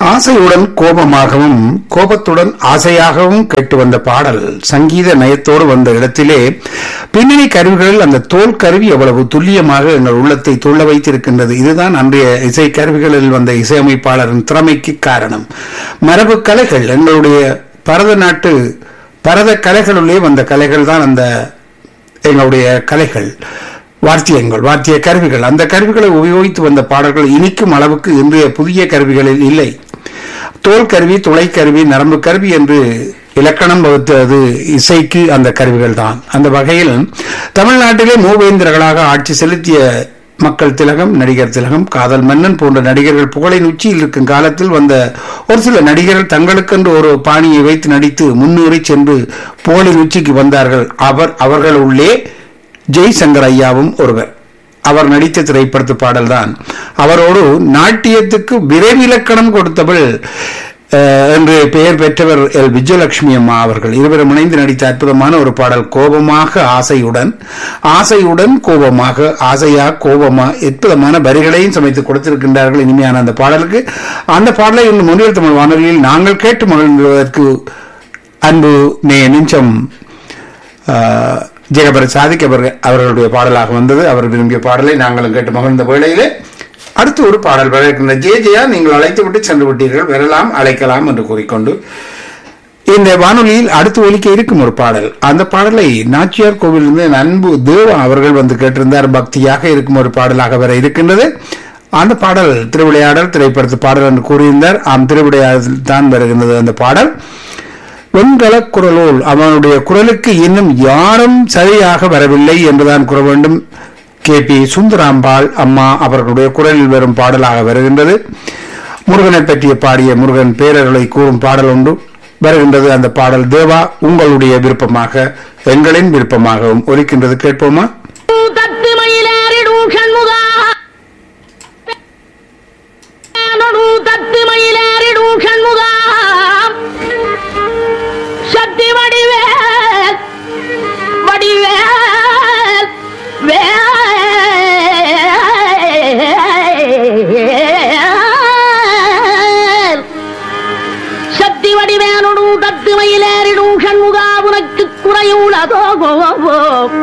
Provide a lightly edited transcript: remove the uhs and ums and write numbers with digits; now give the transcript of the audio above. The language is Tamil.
ஆசையுடன் கோபமாகவும் கோபத்துடன் ஆசையாகவும் கேட்டு வந்த பாடல் சங்கீத நயத்தோடு வந்த இடத்திலே பின்னணி கருவிகளில் அந்த தோல் கருவி எவ்வளவு துல்லியமாக எங்கள் உள்ளத்தை துள்ள வைத்திருக்கின்றது. இதுதான் அன்றைய இசை கருவிகளில் வந்த இசையமைப்பாளரின் திறமைக்கு காரணம். மரபு கலைகள், எங்களுடைய பரத கலைகளுள்ளே வந்த கலைகள் தான் அந்த எங்களுடைய கலைகள், வாத்திய கருவிகள். அந்த கருவிகளை உபயோகித்து வந்த பாடல்கள் இனிக்கும் அளவுக்கு இன்றைய புதிய கருவிகளில் இல்லை. தோல் கருவி, துளை கருவி, நரம்பு கருவி என்று இலக்கணம் வகுத்தது இசைக்கு அந்த கருவிகள் தான். அந்த வகையில் தமிழ்நாட்டிலே மூவேந்தர்களாக ஆட்சி செலுத்திய மக்கள் திலகம், நடிகர் திலகம், காதல் மன்னன் போன்ற நடிகர்கள் புகழின் உச்சியில் இருக்கும் காலத்தில் வந்த ஒரு சில நடிகர்கள் தங்களுக்கென்று ஒரு பாணியை வைத்து நடித்து முன்னேறி சென்று புகழின் உச்சிக்கு வந்தார்கள். அவர்கள் உள்ளே ஜெய்சங்கர் ஐயாவும் ஒருவர். அவர் நடித்த திரைப்படத்து பாடல்தான். அவரோடு நாட்டியத்துக்கு விரைவிலக்கணம் கொடுத்தவள் என்று பெயர் பெற்றவர் எல் விஜயலட்சுமி அம்மா அவர்கள். இருவரும் இணைந்து நடித்த அற்புதமான ஒரு பாடல் கோபமாக ஆசையுடன், ஆசையுடன் கோபமாக, ஆசையா கோபமா, அற்புதமான வரிகளையும் சமைத்து கொடுத்திருக்கின்றார்கள் இனிமையான அந்த பாடலுக்கு. அந்த பாடலை இன்று முன்னில் தமிழ் வானொலியில் நாங்கள் கேட்டு மகிழ்வதற்கு அன்பு நெஞ்சம் ஜெகபர் சாதிக் அவர்களுடைய பாடலாக வந்தது. அவர் விரும்பிய பாடலை நாங்களும் கேட்டு மகிழ்ந்த வேளையிலே அடுத்து ஒரு பாடல் வர இருக்கின்ற. ஜெயா, நீங்கள் அழைத்து விட்டு சென்று விட்டீர்கள், வரலாம், அழைக்கலாம் என்று கூறிக்கொண்டு இந்த வானொலியில் அடுத்து ஒலிக்க இருக்கும் ஒரு பாடல். அந்த பாடலை நாச்சியார் கோவிலிருந்து அன்பு தேவா அவர்கள் வந்து கேட்டிருந்தார். பக்தியாக இருக்கும் ஒரு பாடலாக வர இருக்கின்றது. அந்த பாடல் திருவிளையாடல் திரைப்படத்து பாடல் என்று கூறியிருந்தார். திருவிளையாடல் தான் வருகின்றது அந்த பாடல். வெண்கல குரலோல், அவனுடைய குரலுக்கு இன்னும் யாரும் சரியாக வரவில்லை என்றுதான் கூற வேண்டும். KP சுந்தராம்பாள் அம்மா அவர்களுடைய குரலில் வரும் பாடலாக வருகின்றது. முருகனை பற்றிய பாடிய முருகன் பேரர்களை கூறும் பாடல் ஒன்று வருகின்றது. அந்த பாடல் தேவா உங்களுடைய விருப்பமாக எங்களின் விருப்பமாகவும் ஒலிக்கின்றது. கேட்போமா? சக்தி வடிவேனுடு தத்து மயிலேறிடும் சண்முகா உனக்கு குறையுள்ளதோ